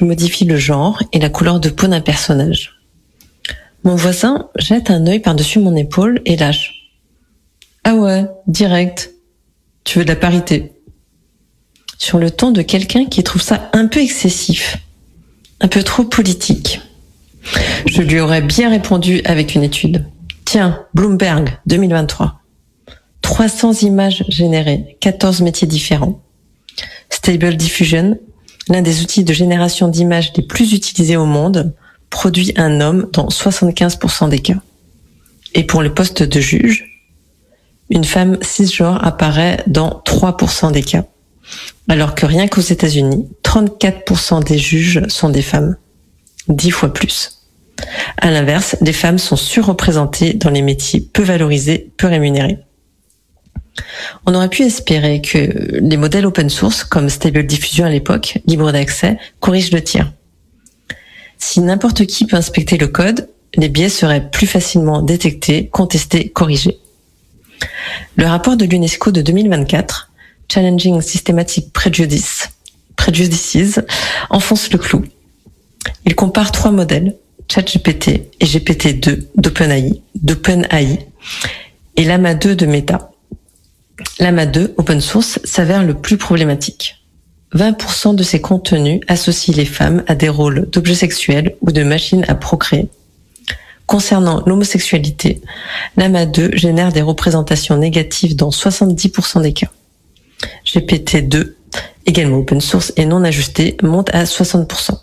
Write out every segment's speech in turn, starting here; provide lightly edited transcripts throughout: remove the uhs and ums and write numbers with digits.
je modifie le genre et la couleur de peau d'un personnage. Mon voisin jette un œil par-dessus mon épaule et lâche. Ah ouais, direct. Tu veux de la parité. Sur le ton de quelqu'un qui trouve ça un peu excessif, un peu trop politique. Je lui aurais bien répondu avec une étude. Tiens, Bloomberg, 2023. 300 images générées, 14 métiers différents. Stable Diffusion, l'un des outils de génération d'images les plus utilisés au monde, produit un homme dans 75% des cas. Et pour le poste de juge, une femme cisgenre apparaît dans 3% des cas. Alors que rien qu'aux États-Unis, 34% des juges sont des femmes. 10 fois plus. À l'inverse, les femmes sont surreprésentées dans les métiers peu valorisés, peu rémunérés. On aurait pu espérer que les modèles open source, comme Stable Diffusion à l'époque, libre d'accès, corrigent le tir. Si n'importe qui peut inspecter le code, les biais seraient plus facilement détectés, contestés, corrigés. Le rapport de l'UNESCO de 2024, Challenging Systematic Prejudices, enfonce le clou. Il compare 3 modèles, ChatGPT et GPT-2 d'OpenAI et Llama 2 de Meta. Llama 2, open source, s'avère le plus problématique. 20% de ses contenus associent les femmes à des rôles d'objets sexuels ou de machines à procréer. Concernant l'homosexualité, Llama 2 génère des représentations négatives dans 70% des cas. GPT-2, également open source et non ajusté, monte à 60%.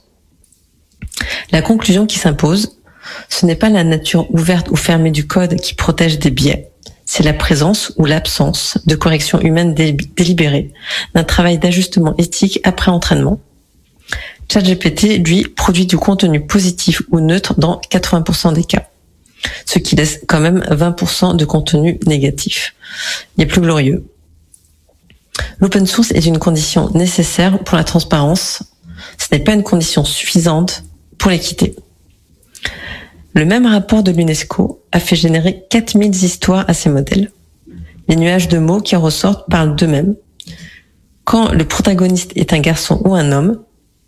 La conclusion qui s'impose, ce n'est pas la nature ouverte ou fermée du code qui protège des biais, c'est la présence ou l'absence de correction humaine délibérée, d'un travail d'ajustement éthique après entraînement. ChatGPT, lui, produit du contenu positif ou neutre dans 80% des cas, ce qui laisse quand même 20% de contenu négatif. Il y a plus glorieux. L'open source est une condition nécessaire pour la transparence. Ce n'est pas une condition suffisante pour l'équité. Le même rapport de l'UNESCO a fait générer 4000 histoires à ces modèles. Les nuages de mots qui en ressortent parlent d'eux-mêmes. Quand le protagoniste est un garçon ou un homme,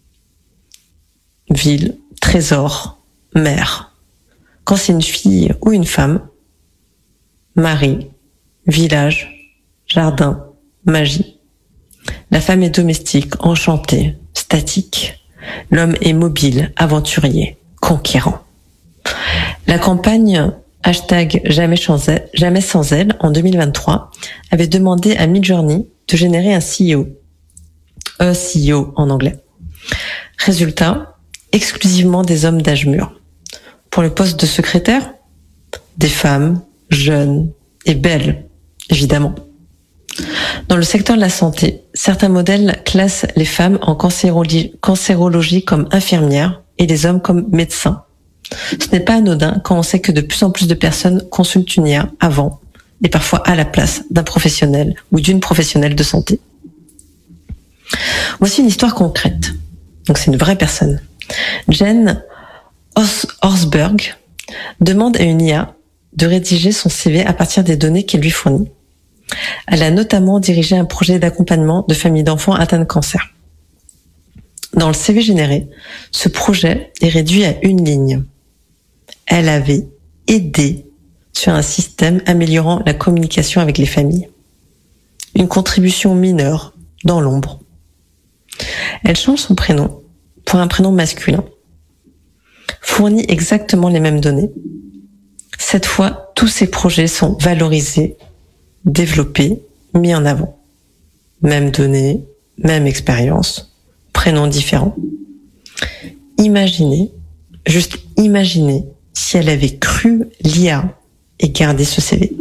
ville, trésor, mère. Quand c'est une fille ou une femme, mari, village, jardin, magie. La femme est domestique, enchantée, statique. L'homme est mobile, aventurier, conquérant. La campagne #jamais sans elle en 2023 avait demandé à Midjourney de générer un CEO. CEO en anglais. Résultat, exclusivement des hommes d'âge mûr. Pour le poste de secrétaire, des femmes jeunes et belles, évidemment. Dans le secteur de la santé, certains modèles classent les femmes en cancérologie comme infirmières et les hommes comme médecins. Ce n'est pas anodin quand on sait que de plus en plus de personnes consultent une IA avant et parfois à la place d'un professionnel ou d'une professionnelle de santé. Voici une histoire concrète. Donc c'est une vraie personne. Jen Horsberg demande à une IA de rédiger son CV à partir des données qu'elle lui fournit. Elle a notamment dirigé un projet d'accompagnement de familles d'enfants atteints de cancer. Dans le CV généré, ce projet est réduit à une ligne. Elle avait aidé sur un système améliorant la communication avec les familles. Une contribution mineure, dans l'ombre. Elle change son prénom pour un prénom masculin. Fournit exactement les mêmes données. Cette fois, tous ces projets sont valorisés, développés, mis en avant. Mêmes données, même expérience, prénoms différents. Imaginez, juste imaginez si elle avait cru l'IA et gardé ce CV.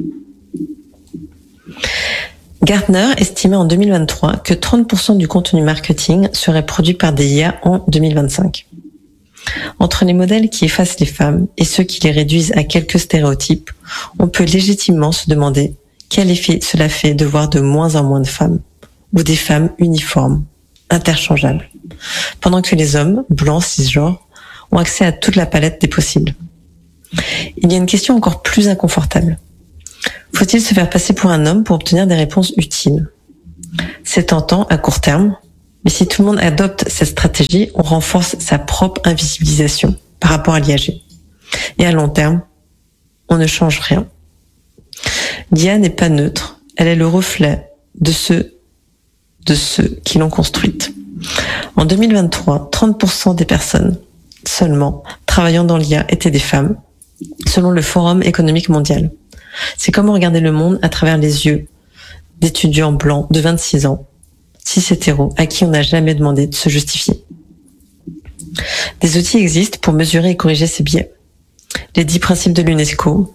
Gartner estimait en 2023 que 30% du contenu marketing serait produit par des IA en 2025. Entre les modèles qui effacent les femmes et ceux qui les réduisent à quelques stéréotypes, on peut légitimement se demander quel effet cela fait de voir de moins en moins de femmes, ou des femmes uniformes, interchangeables, pendant que les hommes, blancs, cisgenres, ont accès à toute la palette des possibles. Il y a une question encore plus inconfortable. Faut-il se faire passer pour un homme pour obtenir des réponses utiles? C'est tentant à court terme, Mais si tout le monde adopte cette stratégie, on renforce sa propre invisibilisation par rapport à l'IAG. Et à long terme, on ne change rien. L'IA n'est pas neutre, elle est le reflet de ceux qui l'ont construite. En 2023, 30% des personnes seulement travaillant dans l'IA étaient des femmes, selon le Forum économique mondial. C'est comment regarder le monde à travers les yeux d'étudiants blancs de 26 ans, cis hétéros, à qui on n'a jamais demandé de se justifier. Des outils existent pour mesurer et corriger ces biais. Les 10 principes de l'UNESCO,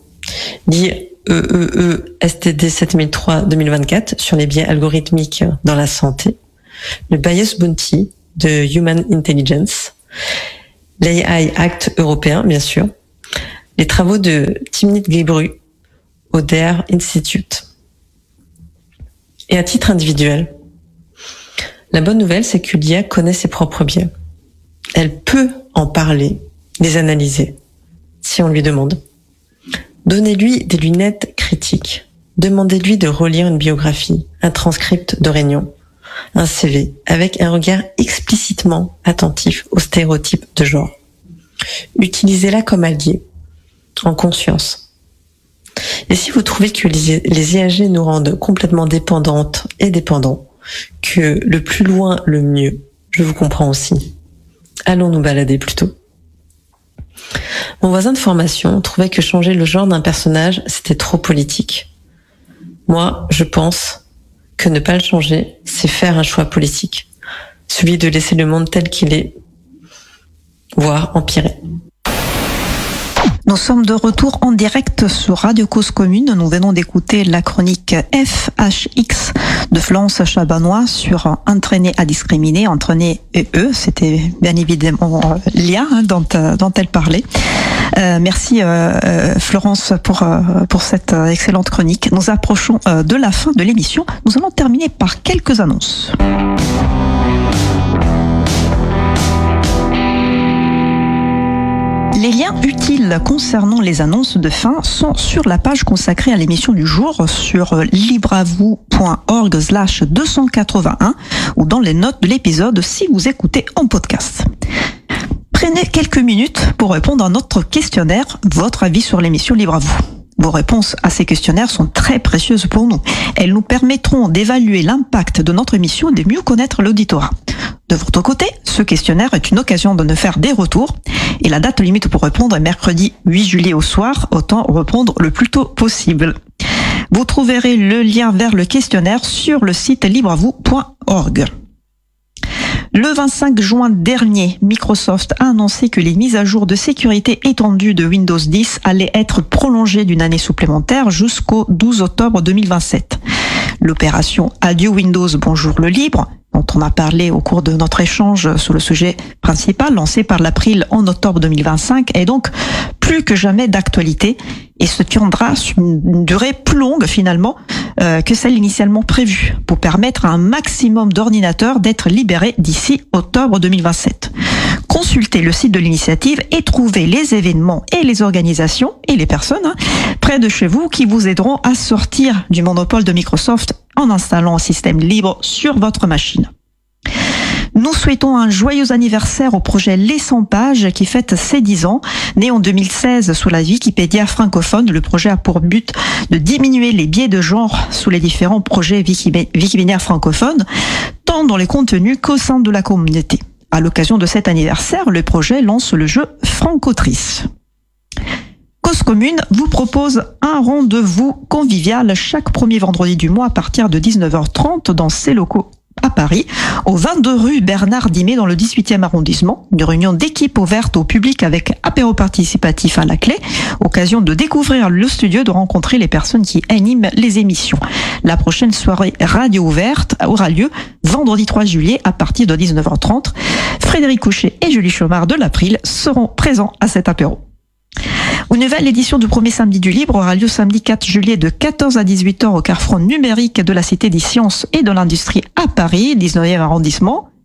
l'IEEE-STD 7003-2024 sur les biais algorithmiques dans la santé, le Bias Bounty de Human Intelligence, l'AI Act européen, bien sûr, les travaux de Timnit Gebru au DR Institute. Et à titre individuel, la bonne nouvelle, c'est que l'IA connaît ses propres biais. Elle peut en parler, les analyser, si on lui demande. Donnez-lui des lunettes critiques. Demandez-lui de relire une biographie, un transcript de réunion, un CV, avec un regard explicitement attentif aux stéréotypes de genre. Utilisez-la comme allié, en conscience. Et si vous trouvez que les IAG nous rendent complètement dépendantes et dépendants, que le plus loin, le mieux, je vous comprends aussi. Allons nous balader plutôt. Mon voisin de formation trouvait que changer le genre d'un personnage, c'était trop politique. Moi, je pense que ne pas le changer, c'est faire un choix politique. Celui de laisser le monde tel qu'il est, voire empirer. Nous sommes de retour en direct sur Radio Cause Commune. Nous venons d'écouter la chronique FHX de Florence Chabanois sur Entraîner à discriminer, entraîner EE. C'était bien évidemment l'IA dont elle parlait. Merci Florence pour cette excellente chronique. Nous approchons de la fin de l'émission. Nous allons terminer par quelques annonces. Les liens utiles concernant les annonces de fin sont sur la page consacrée à l'émission du jour sur libreavoue.org/281 ou dans les notes de l'épisode si vous écoutez en podcast. Prenez quelques minutes pour répondre à notre questionnaire, votre avis sur l'émission Libre à vous. Vos réponses à ces questionnaires sont très précieuses pour nous. Elles nous permettront d'évaluer l'impact de notre émission et de mieux connaître l'auditorat. De votre côté, ce questionnaire est une occasion de nous faire des retours et la date limite pour répondre est mercredi 8 juillet au soir, autant répondre le plus tôt possible. Vous trouverez le lien vers le questionnaire sur le site libreavoue.org. Le 25 juin dernier, Microsoft a annoncé que les mises à jour de sécurité étendues de Windows 10 allaient être prolongées d'une année supplémentaire jusqu'au 12 octobre 2027. L'opération Adieu Windows, bonjour le libre, dont on a parlé au cours de notre échange sur le sujet principal, lancé par l'April en octobre 2025, est donc plus que jamais d'actualité et se tiendra sur une durée plus longue finalement que celle initialement prévue pour permettre à un maximum d'ordinateurs d'être libérés d'ici octobre 2027. Consultez le site de l'initiative et trouvez les événements et les organisations et les personnes près de chez vous qui vous aideront à sortir du monopole de Microsoft en installant un système libre sur votre machine. Nous souhaitons un joyeux anniversaire au projet Les 100 pages qui fête ses 10 ans. Né en 2016 sous la Wikipédia francophone, le projet a pour but de diminuer les biais de genre sous les différents projets Wikipédia francophones, tant dans les contenus qu'au sein de la communauté. À l'occasion de cet anniversaire, le projet lance le jeu Francotrice. Cause Commune vous propose un rendez-vous convivial chaque premier vendredi du mois à partir de 19h30 dans ses locaux à Paris, au 22 rue Bernard Dimet dans le 18e arrondissement. Une réunion d'équipe ouverte au public avec apéro participatif à la clé, occasion de découvrir le studio, de rencontrer les personnes qui animent les émissions. La prochaine soirée radio ouverte aura lieu vendredi 3 juillet à partir de 19h30. Frédéric Couchet et Julie Chomard de l'April seront présents à cet apéro. Une nouvelle édition du premier samedi du Libre aura lieu samedi 4 juillet de 14 à 18h au carrefour numérique de la Cité des Sciences et de l'Industrie à Paris, 19e arrondissement.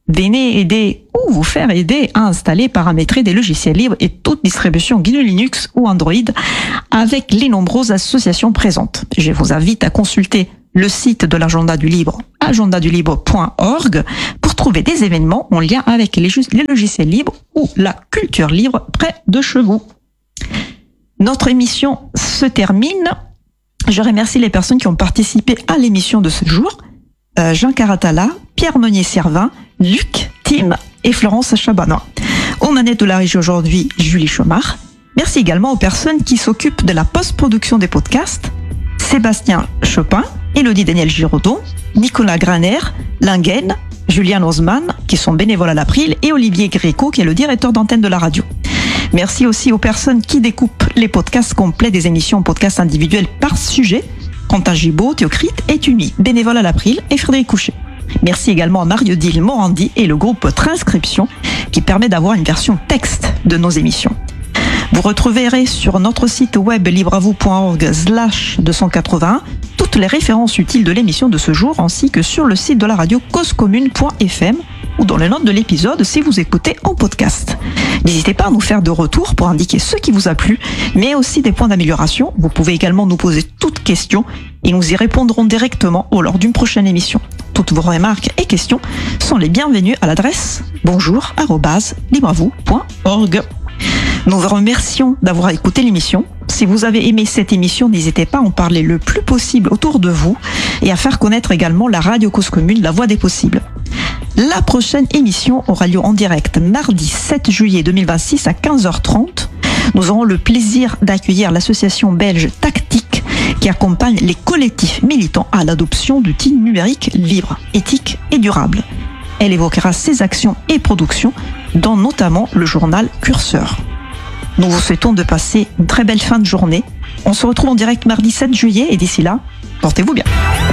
Venez aider ou vous faire aider à installer, paramétrer des logiciels libres et toute distribution GNU Linux ou Android avec les nombreuses associations présentes. Je vous invite à consulter le site de l'agenda du libre, agendadulibre.org, pour trouver des événements en lien avec les logiciels libres ou la culture libre près de chez vous. Notre émission se termine. Je remercie les personnes qui ont participé à l'émission de ce jour. Jean Caratala, Pierre Meunier-Servin, Luc, Tim et Florence Chabanois. Aux manettes de la régie aujourd'hui, Julie Chomard. Merci également aux personnes qui s'occupent de la post-production des podcasts. Sébastien Chopin, Élodie Daniel Giraudon, Nicolas Graner, Lingen, Julien Osman, qui sont bénévoles à l'April, et Olivier Gréco, qui est le directeur d'antenne de la radio. Merci aussi aux personnes qui découpent les podcasts complets des émissions podcasts individuels par sujet. Quentin Gibaud, Théocrite et Tumi, bénévoles à l'April, et Frédéric Couchet. Merci également à Mario Dil Morandi et le groupe Transcription qui permet d'avoir une version texte de nos émissions. Vous retrouverez sur notre site web libreavoue.org/281 toutes les références utiles de l'émission de ce jour ainsi que sur le site de la radio causecommune.fm ou dans les notes de l'épisode si vous écoutez en podcast. N'hésitez pas à nous faire de retour pour indiquer ce qui vous a plu, mais aussi des points d'amélioration. Vous pouvez également nous poser toutes questions et nous y répondrons directement lors d'une prochaine émission. Toutes vos remarques et questions sont les bienvenues à l'adresse bonjour@libreavoue.org. Nous vous remercions d'avoir écouté l'émission. Si vous avez aimé cette émission, n'hésitez pas à en parler le plus possible autour de vous et à faire connaître également la radio Cause Commune, la voix des possibles. La prochaine émission aura lieu en direct mardi 7 juillet 2026 à 15h30. Nous aurons le plaisir d'accueillir l'association belge Tactique qui accompagne les collectifs militants à l'adoption d'outils numériques libres, éthiques et durables. Elle évoquera ses actions et productions, dont notamment le journal Curseur. Nous vous souhaitons de passer une très belle fin de journée. On se retrouve en direct mardi 7 juillet et d'ici là, portez-vous bien.